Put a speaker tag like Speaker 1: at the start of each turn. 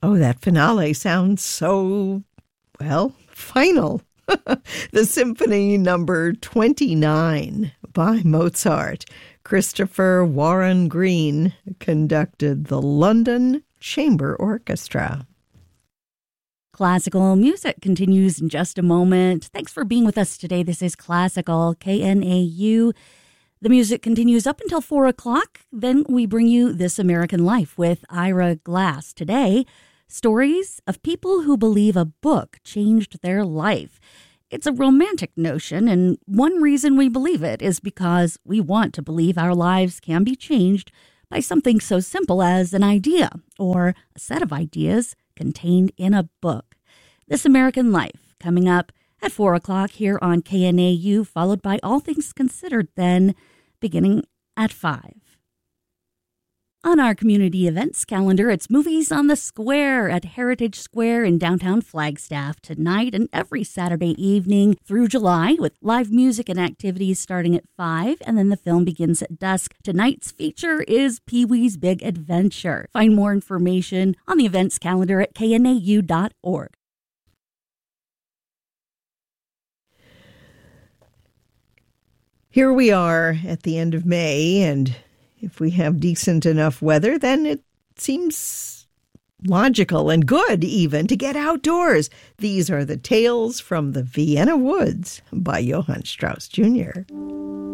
Speaker 1: Oh, that finale sounds so, well, final. The Symphony Number 29 by Mozart. Christopher Warren Green conducted the London Chamber Orchestra.
Speaker 2: Classical music continues in just a moment. Thanks for being with us today. This is Classical KNAU. The music continues up until 4 o'clock. Then we bring you This American Life with Ira Glass. Today, stories of people who believe a book changed their life. It's a romantic notion, and one reason we believe it is because we want to believe our lives can be changed by something so simple as an idea or a set of ideas contained in a book. This American Life coming up at 4 o'clock here on KNAU, followed by All Things Considered then, beginning at 5. On our community events calendar, it's Movies on the Square at Heritage Square in downtown Flagstaff tonight and every Saturday evening through July, with live music and activities starting at 5, and then the film begins at dusk. Tonight's feature is Pee-wee's Big Adventure. Find more information on the events calendar at knau.org.
Speaker 1: Here we are at the end of May, and if we have decent enough weather, then it seems logical and good even to get outdoors. These are the Tales from the Vienna Woods by Johann Strauss Jr.